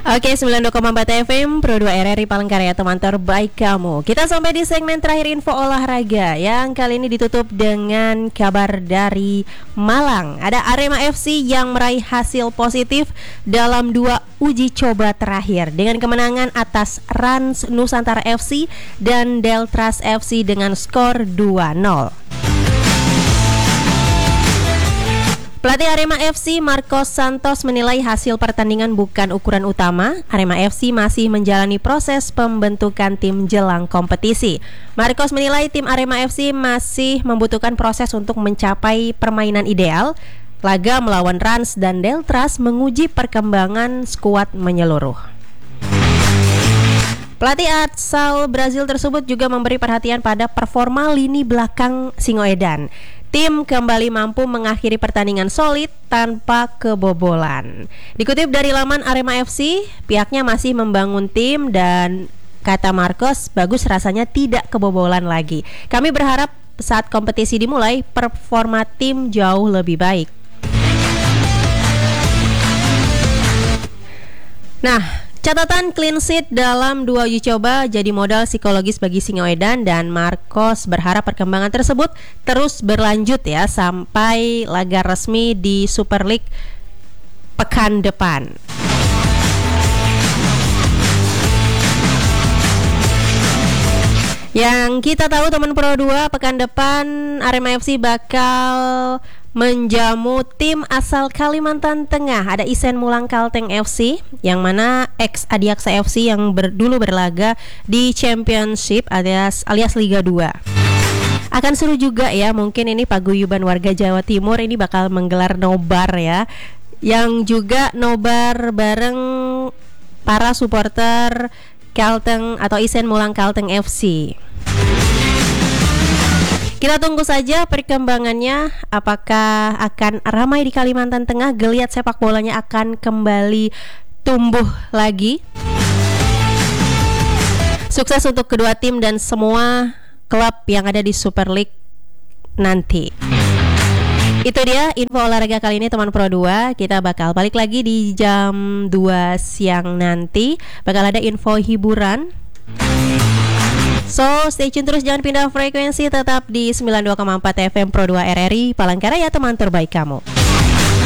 Oke, 92,4 FM Pro 2 RRI Palangkaraya, teman terbaik kamu. Kita sampai di segmen terakhir info olahraga yang kali ini ditutup dengan kabar dari Malang. Ada Arema FC yang meraih hasil positif dalam 2 uji coba terakhir dengan kemenangan atas Rans Nusantara FC dan Deltras FC dengan skor 2-0. Pelatih Arema FC Marcos Santos menilai hasil pertandingan bukan ukuran utama. Arema FC masih menjalani proses pembentukan tim jelang kompetisi. Marcos menilai tim Arema FC masih membutuhkan proses untuk mencapai permainan ideal. Laga melawan Rans dan Deltras menguji perkembangan skuad menyeluruh. Pelatih asal Brazil tersebut juga memberi perhatian pada performa lini belakang Singoedan. Tim kembali mampu mengakhiri pertandingan solid tanpa kebobolan. Dikutip dari laman Arema FC, pihaknya masih membangun tim dan kata Marcos, bagus rasanya tidak kebobolan lagi. Kami berharap saat kompetisi dimulai, performa tim jauh lebih baik. Nah, catatan clean sheet dalam 2 uji coba jadi modal psikologis bagi Singoedan dan Marcos berharap perkembangan tersebut terus berlanjut ya sampai laga resmi di Super League pekan depan. Yang kita tahu teman Pro 2, pekan depan Arema FC bakal menjamu tim asal Kalimantan Tengah. Ada Isen Mulang Kalteng FC, yang mana ex Adiaksa FC yang dulu berlaga di Championship alias Liga 2. Akan seru juga ya, mungkin ini paguyuban warga Jawa Timur ini bakal menggelar nobar ya, yang juga nobar bareng para supporter Kalteng atau Isen Mulang Kalteng FC. Kita tunggu saja perkembangannya, apakah akan ramai di Kalimantan Tengah, geliat sepak bolanya akan kembali tumbuh lagi. Sukses untuk kedua tim dan semua klub yang ada di Super League nanti. Itu dia info olahraga kali ini teman Pro 2. Kita bakal balik lagi di jam 2 siang nanti. Bakal ada info hiburan. So, stay tune terus, jangan pindah frekuensi, tetap di 92,4 FM Pro 2 RRI Palangkaraya, teman terbaik kamu.